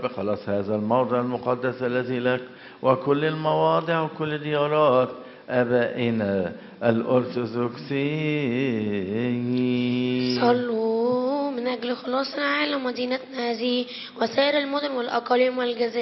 رب خلاص هذا الموضع المقدس الذي لك وكل المواضع وكل ديارات آبائنا الأرثوذكسيين. صلوا من أجل خلاص العالم مدينتنا هذه وسائر المدن والأقاليم والجزائر